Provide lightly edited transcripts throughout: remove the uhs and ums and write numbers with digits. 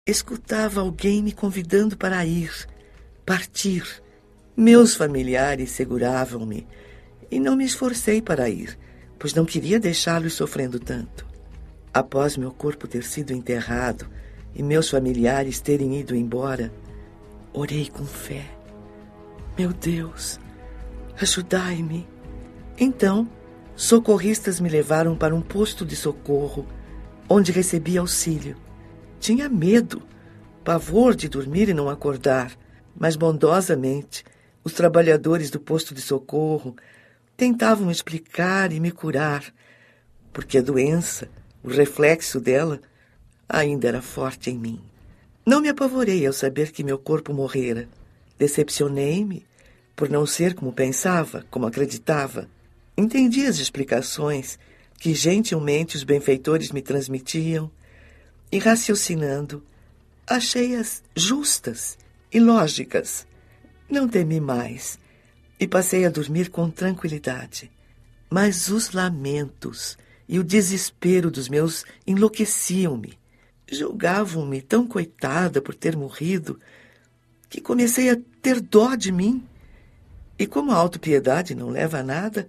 escutava alguém me convidando para ir, partir. Meus familiares seguravam-me e não me esforcei para ir, pois não queria deixá-los sofrendo tanto. Após meu corpo ter sido enterrado e meus familiares terem ido embora, orei com fé. Meu Deus, ajudai-me. Então, socorristas me levaram para um posto de socorro, onde recebi auxílio. Tinha medo, pavor de dormir e não acordar, mas bondosamente os trabalhadores do posto de socorro tentavam explicar e me curar, porque a doença, o reflexo dela, ainda era forte em mim. Não me apavorei ao saber que meu corpo morrera. Decepcionei-me por não ser como pensava, como acreditava. Entendi as explicações que gentilmente os benfeitores me transmitiam e, raciocinando, achei-as justas e lógicas. Não temi mais e passei a dormir com tranquilidade. Mas os lamentos e o desespero dos meus enlouqueciam-me. Julgavam-me tão coitada por ter morrido que comecei a ter dó de mim. E como a autopiedade não leva a nada,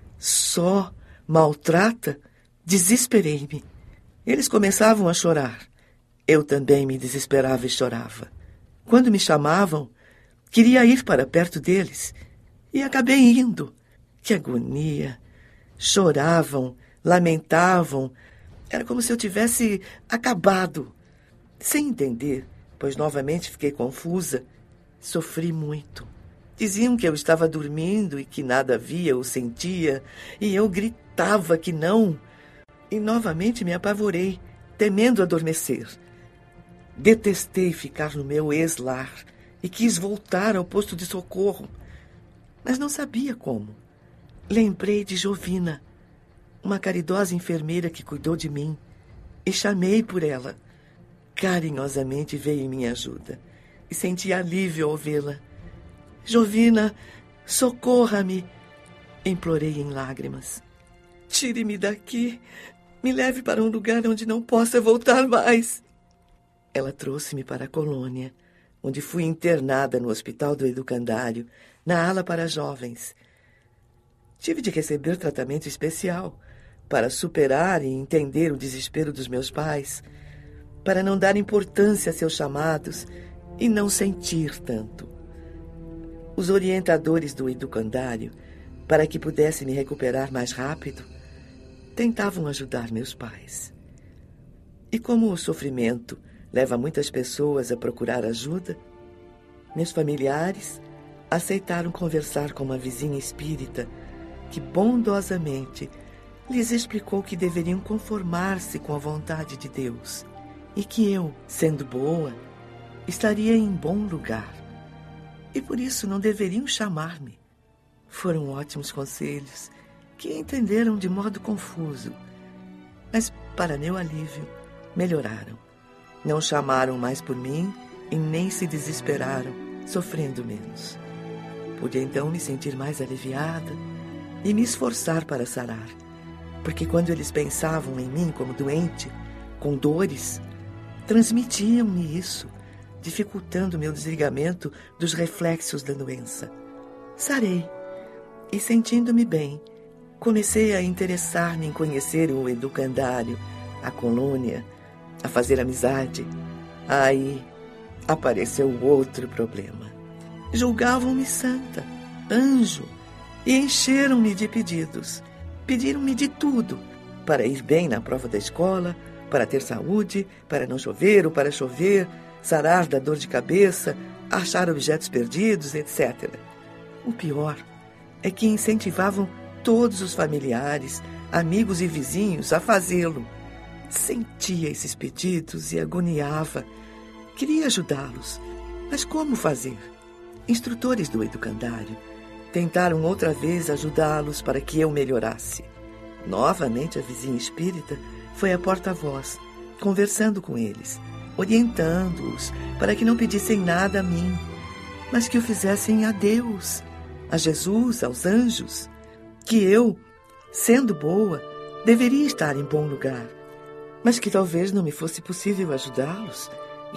só maltrata, desesperei-me. Eles começavam a chorar. Eu também me desesperava e chorava. Quando me chamavam, queria ir para perto deles. E acabei indo. Que agonia! Choravam, lamentavam. Era como se eu tivesse acabado. Sem entender, pois novamente fiquei confusa, sofri muito. Diziam que eu estava dormindo e que nada via ou sentia, e eu gritava que não. E novamente me apavorei, temendo adormecer. Detestei ficar no meu ex-lar e quis voltar ao posto de socorro, mas não sabia como. Lembrei de Jovina, uma caridosa enfermeira que cuidou de mim, e chamei por ela. Carinhosamente veio em minha ajuda e senti alívio ao vê-la. Jovina, socorra-me, implorei em lágrimas. Tire-me daqui, me leve para um lugar onde não possa voltar mais. Ela trouxe-me para a colônia, onde fui internada no hospital do educandário, na ala para jovens. Tive de receber tratamento especial para superar e entender o desespero dos meus pais, para não dar importância a seus chamados e não sentir tanto. Os orientadores do educandário, para que pudesse me recuperar mais rápido, tentavam ajudar meus pais. E como o sofrimento leva muitas pessoas a procurar ajuda, meus familiares aceitaram conversar com uma vizinha espírita que bondosamente lhes explicou que deveriam conformar-se com a vontade de Deus e que eu, sendo boa, estaria em bom lugar e por isso não deveriam chamar-me. Foram ótimos conselhos que entenderam de modo confuso, mas, para meu alívio, melhoraram. Não chamaram mais por mim e nem se desesperaram, sofrendo menos. Pude então me sentir mais aliviada e me esforçar para sarar, porque quando eles pensavam em mim como doente, com dores, transmitiam-me isso, dificultando meu desligamento dos reflexos da doença. Sarei e, sentindo-me bem, comecei a interessar-me em conhecer o educandário, a colônia, a fazer amizade. Aí apareceu outro problema. Julgavam-me santa, anjo, e encheram-me de pedidos. Pediram-me de tudo, para ir bem na prova da escola, para ter saúde, para não chover ou para chover, sarar da dor de cabeça, achar objetos perdidos, etc. O pior é que incentivavam todos os familiares, amigos e vizinhos a fazê-lo. Sentia esses pedidos e agoniava. Queria ajudá-los, mas como fazer? Instrutores do educandário tentaram outra vez ajudá-los para que eu melhorasse. Novamente a vizinha espírita foi a porta-voz, conversando com eles, orientando-os para que não pedissem nada a mim, mas que o fizessem a Deus, a Jesus, aos anjos, que eu, sendo boa, deveria estar em bom lugar, mas que talvez não me fosse possível ajudá-los,